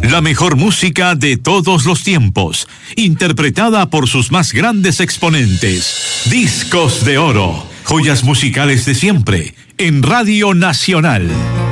La mejor música de todos los tiempos, interpretada por sus más grandes exponentes. Discos de Oro, joyas musicales de siempre, en Radio Nacional.